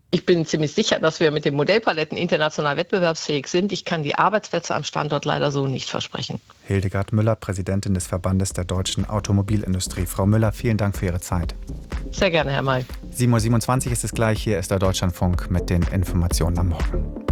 Ich bin ziemlich sicher, dass wir mit den Modellpaletten international wettbewerbsfähig sind. Ich kann die Arbeitsplätze am Standort leider so nicht versprechen. Hildegard Müller, Präsidentin des Verbandes der deutschen Automobilindustrie. Frau Müller, vielen Dank für Ihre Zeit. Sehr gerne, Herr May. 7:27 Uhr ist es gleich. Hier ist der Deutschlandfunk mit den Informationen am Morgen.